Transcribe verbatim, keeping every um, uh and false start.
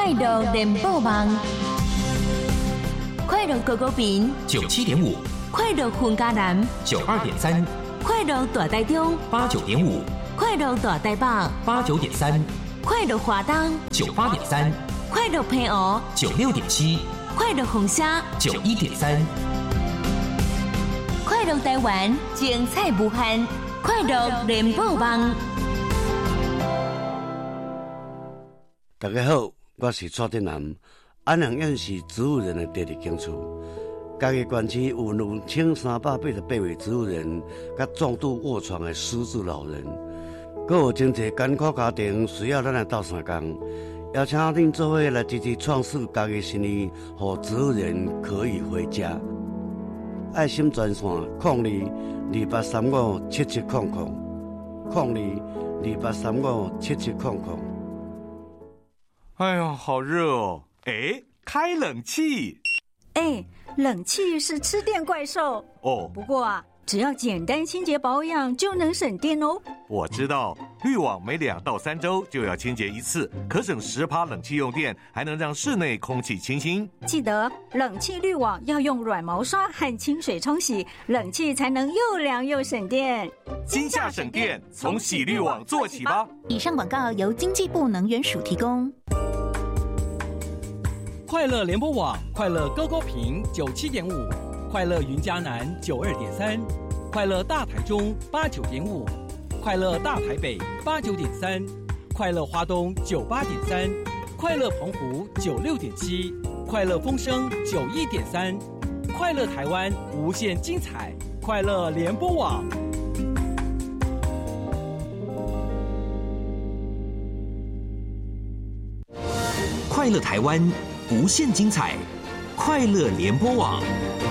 快乐联播网，快乐高高频九七点五， 快乐混嘉南九二点三， 快乐大台中八九点五， 快乐大台北八九点三， 快乐华东九八点三， 快乐平湖九六点七， 快乐凤山九一点三， 快乐台湾精彩无限，快乐联播网。 大家好，我是蔡振南。安阳县是植物园的第二景区，嘉义县区有两千三百八十八位植物人，甲重度卧床的失智老人，阁有真侪艰苦家庭需要咱来斗相共，邀请恁做伙来支持创世嘉义新义，予植物人可以回家。爱心专线：零二二八三五七七零零，零二二八三五七七零零。 哎呀，好热哦！哎，开冷气。 哎，冷气是吃电怪兽哦。 不过啊，只要简单清洁保养就能省电哦。 我知道，滤网每两到三周就要清洁一次，可省十趴冷气用电，还能让室内空气清新。 记得冷气滤网要用软毛刷和清水冲洗，冷气才能又凉又省电。 今夏省电，从洗滤网做起吧。 以上广告由经济部能源署提供。 快乐联播网，快乐高高屏九七点五，快乐云嘉南九二点三，快乐大台中八九点五，快乐大台北八九点三，快乐花东九八点三，快乐澎湖九六点七，快乐风声九一点三，快乐台湾无限精彩，快乐联播网。 快乐台湾无限精彩，快乐联播网。